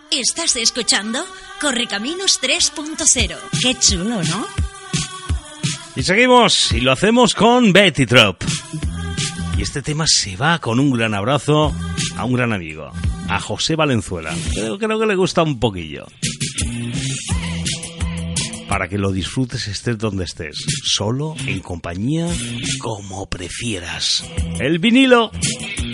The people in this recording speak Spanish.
Estás escuchando Correcaminos 3.0. Qué chulo, ¿no? Y seguimos, y lo hacemos con Betty Trop. Y este tema se va con un gran abrazo a un gran amigo, a José Valenzuela. Creo que le gusta un poquillo. Para que lo disfrutes estés donde estés, solo, en compañía, como prefieras. El vinilo.